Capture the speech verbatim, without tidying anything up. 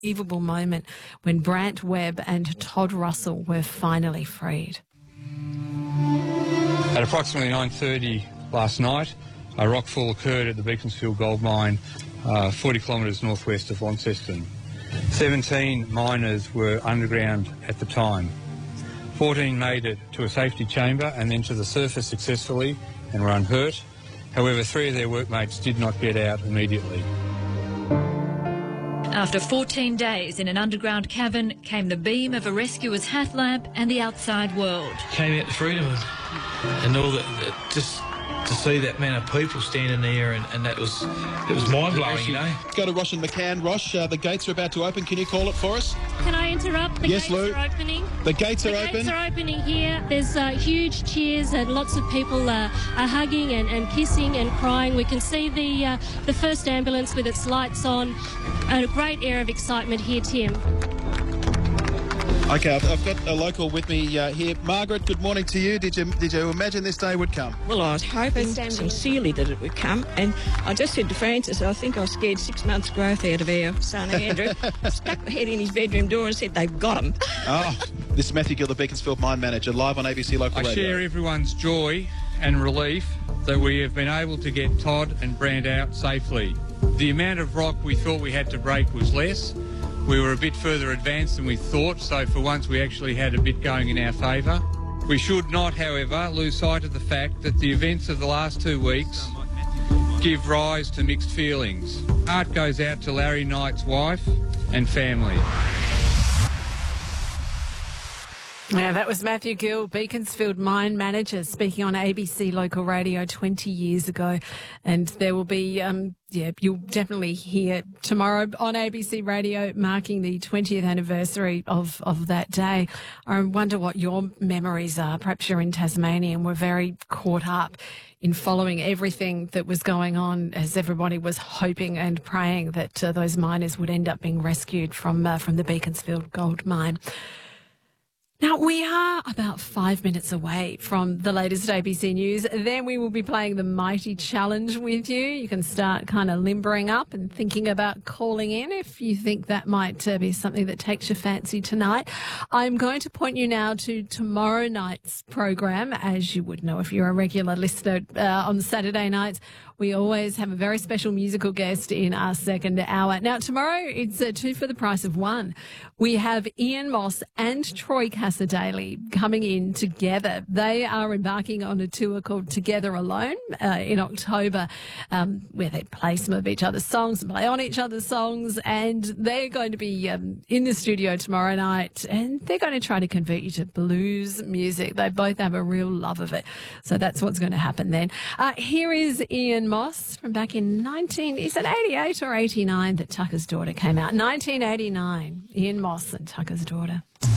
unbelievable moment when Brant Webb and Todd Russell were finally freed. At approximately nine thirty last night, a rockfall occurred at the Beaconsfield Gold Mine, uh, forty kilometres northwest of Launceston. seventeen miners were underground at the time. fourteen made it to a safety chamber and then to the surface successfully and were unhurt. However, three of their workmates did not get out immediately. After fourteen days in an underground cavern came the beam of a rescuer's hat lamp and the outside world. Came out to freedom and, and all that, just to see that amount of people standing there, and, and that was it was mind-blowing, you know. Go to Rosh and McCann. Rosh, uh, the gates are about to open. Can you call it for us? Can I interrupt? The yes, gates Lou. are opening. The gates the are gates open. are opening here. There's uh, huge cheers and lots of people uh, are hugging and, and kissing and crying. We can see the uh, the first ambulance with its lights on. A great air of excitement here, Tim. Okay, I've, I've got a local with me uh, here. Margaret, good morning to you. Did you did you imagine this day would come? Well, I was hoping sincerely that it would come, and I just said to Francis, I think I scared six months' growth out of our son Andrew. Stuck my head in his bedroom door and said, they've got him. Oh, this is Matthew Gill, the Beaconsfield Mine Manager, live on A B C Local I Radio. share everyone's joy and relief that we have been able to get Todd and Brant out safely. The amount of rock we thought we had to break was less. We were a bit further advanced than we thought, so for once we actually had a bit going in our favour. We should not, however, lose sight of the fact that the events of the last two weeks give rise to mixed feelings. Heart goes out to Larry Knight's wife and family. Yeah, that was Matthew Gill, Beaconsfield Mine Manager, speaking on A B C Local Radio twenty years ago. And there will be, um, yeah, you'll definitely hear tomorrow on A B C Radio marking the twentieth anniversary of, of that day. I wonder what your memories are. Perhaps you're in Tasmania and were very caught up in following everything that was going on as everybody was hoping and praying that uh, those miners would end up being rescued from, uh, from the Beaconsfield gold mine. Now, we are about five minutes away from the latest A B C News. Then we will be playing the Mighty Challenge with you. You can start kind of limbering up and thinking about calling in if you think that might uh, be something that takes your fancy tonight. I'm going to point you now to tomorrow night's program. As you would know if you're a regular listener, uh, on Saturday nights, we always have a very special musical guest in our second hour. Now, tomorrow, it's uh, two for the price of one. We have Ian Moss and Troy Cassadaly coming in together. They are embarking on a tour called Together Alone uh, in October, um, where they play some of each other's songs and play on each other's songs. And they're going to be um, in the studio tomorrow night, and they're going to try to convert you to blues music. They both have a real love of it. So that's what's going to happen then. Uh, here is Ian Moss from back in nineteen, is it eighty-eight or eighty-nine that Tucker's Daughter came out? nineteen eighty-nine, Ian Moss and Tucker's Daughter.